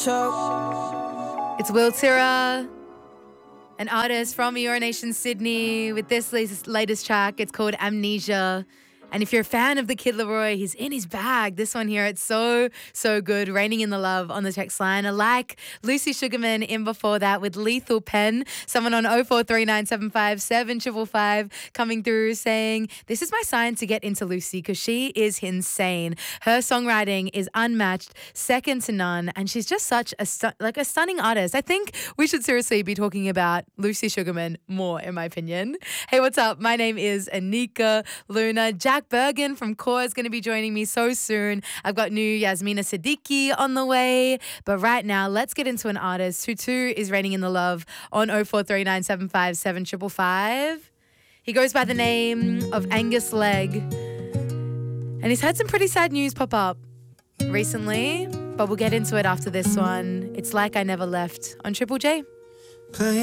It's Will Tira, an artist from Urination Sydney, with this latest track. It's called Amnesia. And if you're a fan of the Kid Laroi, he's in his bag. This one here, it's so good. Raining in the Love on the text line. I like Lucy Sugarman in before that with Lethal Pen. Someone on 0439757555 coming through saying, this is my sign to get into Lucy because she is insane. Her songwriting is unmatched, second to none. And she's just such a stunning artist. I think we should seriously be talking about Lucy Sugarman more, in my opinion. Hey, what's up? My name is Anika Luna. Jack Bergen from Core is going to be joining me so soon. I've got new Yasmina Siddiqui on the way. But right now, let's get into an artist who too is raining in the love on 0439757555. He goes by the name of Angus Legg. And he's had some pretty sad news pop up recently, but we'll get into it after this one. It's Like I Never Left on Triple J.